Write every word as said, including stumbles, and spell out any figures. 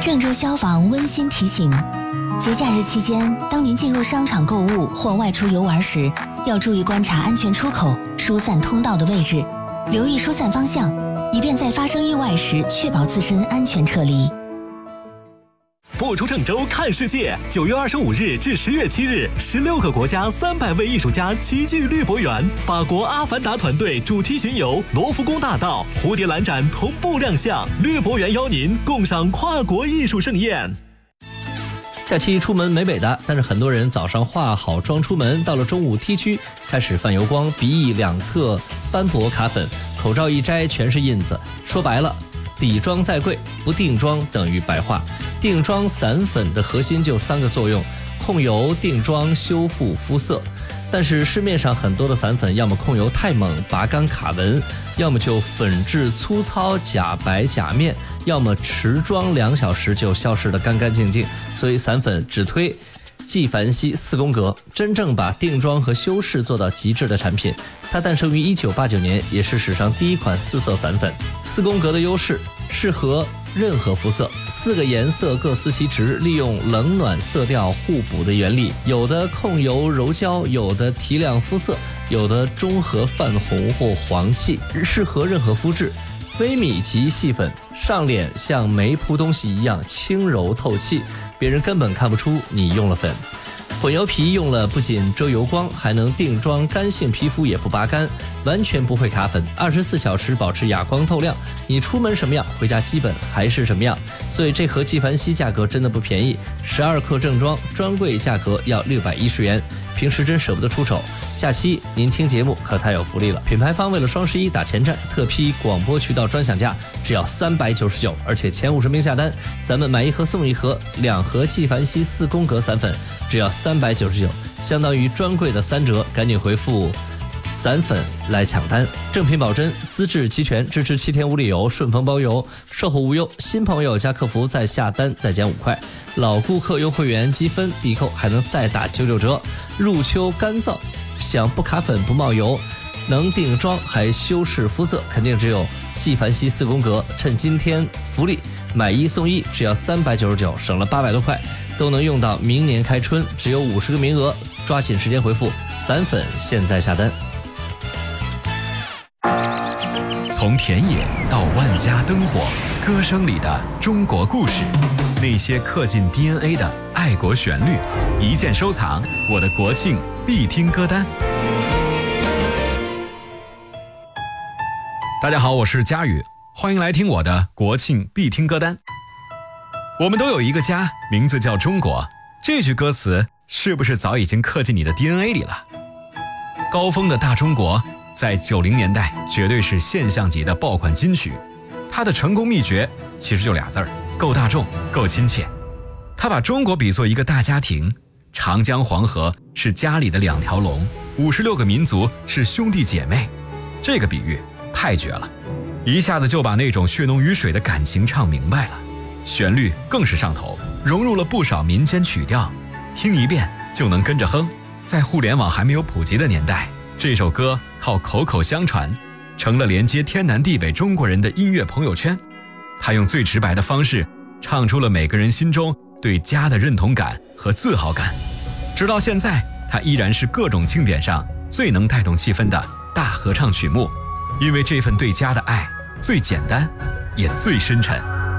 郑州消防温馨提醒：节假日期间，当您进入商场购物或外出游玩时，要注意观察安全出口、疏散通道的位置，留意疏散方向，以便在发生意外时确保自身安全撤离。 不出郑州看世界，九月二十五日至十月七日，十六个国家三百位艺术家齐聚绿博园，法国阿凡达团队主题巡游罗浮宫大道、蝴蝶兰展同步亮相，绿博园邀您共赏跨国艺术盛宴。 假期出门美美的，但是很多人早上化好妆出门，到了中午 T 区开始泛油光，鼻翼两侧斑驳卡粉，口罩一摘全是印子。说白了，底妆再贵，不定妆等于白化。定妆散粉的核心就三个作用：控油、定妆、修复肤色。但是市面上很多的散粉，要么控油太猛拔干卡纹，要么就粉质粗糙假白假面，要么持妆两小时就消失得干干净净。所以散粉只推纪梵希四宫格，真正把定妆和修饰做到极致的产品。它诞生于一九八九年，也是史上第一款四色散粉。四宫格的优势，适合任何肤色，四个颜色各司其职，利用冷暖色调互补的原理，有的控油柔焦，有的提亮肤色，有的中和泛红或黄气，适合任何肤质。微米级细粉，上脸像没铺东西一样轻柔透气，别人根本看不出你用了粉。混油皮用了不仅遮油光，还能定妆，干性皮肤也不拔干，完全不会卡粉，二十四小时保持哑光透亮。你出门什么样，回家基本还是什么样。所以这盒纪梵希价格真的不便宜，十二克正装专柜价格要六百一十元，平时真舍不得出手。假期您听节目可太有福利了，品牌方为了双十一打前站，特批广播渠道专享价只要三百九十九，而且前五十名下单，咱们买一盒送一盒，两盒纪梵希四宫格散粉只要三百九十九，相当于专柜的三折，赶紧回复散粉来抢单。正品保真，资质齐全，支持七天无理由，顺丰包邮，售后无忧。新朋友加客服再下单再减五块，老顾客优惠员积分抵扣还能再打九九折。入秋干燥，想不卡粉不冒油，能定妆还修饰肤色，肯定只有纪梵希四宫格。趁今天福利，买一送一，只要三百九十九，省了八百多块，都能用到明年开春，只有五十个名额，抓紧时间回复散粉，现在下单。 从田野到万家灯火，歌声里的中国故事，那些刻进 D N A 的爱国旋律，一键收藏我的国庆必听歌单。大家好，我是佳宇，欢迎来听我的国庆必听歌单。我们都有一个家，名字叫中国。这句歌词是不是早已经刻进你的 D N A 里了？高峰的大中国在九零年代绝对是现象级的爆款金曲，它的成功秘诀其实就俩字儿：够大众，够亲切。他把中国比作一个大家庭，长江黄河是家里的两条龙，五十六个民族是兄弟姐妹。这个比喻太绝了，一下子就把那种血浓于水的感情唱明白了。旋律更是上头，融入了不少民间曲调，听一遍就能跟着哼。在互联网还没有普及的年代，这首歌靠口口相传，成了连接天南地北中国人的音乐朋友圈。他用最直白的方式唱出了每个人心中对家的认同感和自豪感。直到现在，它依然是各种庆典上最能带动气氛的大合唱曲目，因为这份对家的爱最简单也最深沉。